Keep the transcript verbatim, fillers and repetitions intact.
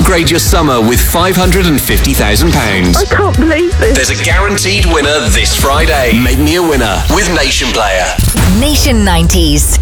upgrade your summer with five hundred fifty thousand pounds. I can't believe this. There's a guaranteed winner this Friday. Make me a winner with Nation Player. Nation nineties.